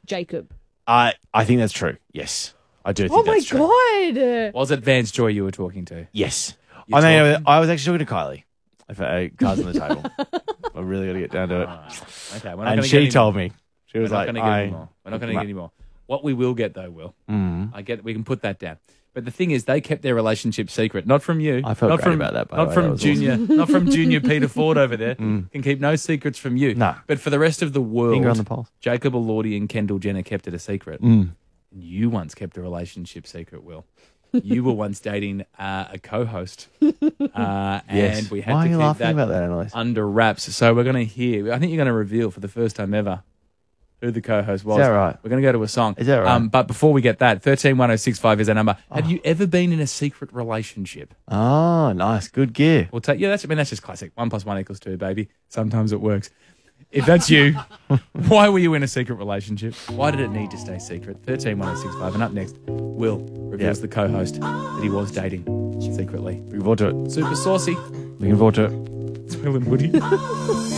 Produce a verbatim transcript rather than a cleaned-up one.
Jacob. I I think that's true. Yes, I do think Oh my that's true. God. Was it Vance Joy you were talking to? Yes. You I mean, talking? I was actually talking to Kylie. If I, cards on the table. I really got to get down to it. Okay, we're not And gonna she get any told more. me. She was We're not like, going to get I, any more. We're not going to get any more. What we will get, though, Will, Mm. I get. We can put that down. But the thing is, they kept their relationship secret. Not from you. I felt not great from, about that, by Not the way. from That was Junior. Not from Junior Peter Ford over there. Mm. Can keep no secrets from you. No. But for the rest of the world, Finger on the pulse. Jacob Elordi and Kendall Jenner kept it a secret. Mm. You once kept a relationship secret, Will. You were once dating uh, a co-host, uh, and Yes. we had Why to are you keep laughing that about that, Annalise? under wraps. So we're going to hear. I think you're going to reveal for the first time ever who the co-host was. Is that right? We're going to go to a song. Is that right? Um, but before we get that, thirteen one oh six five is our number. Have you ever been in a secret relationship? Oh, nice. Good gear. We'll take. Yeah, that's. I mean, that's just classic. One plus one equals two, baby. Sometimes it works. If that's you, why were you in a secret relationship? Why did it need to stay secret? thirteen one oh six five. And up next, Will reveals Yep. the co-host that he was dating secretly. Looking forward to it. Super saucy. Looking forward to it. It's Will and Woody.